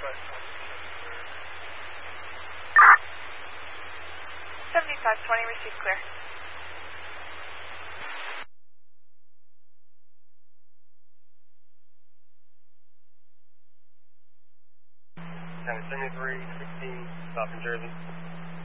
7520, receive clear. County 73, 16, stop in Jersey.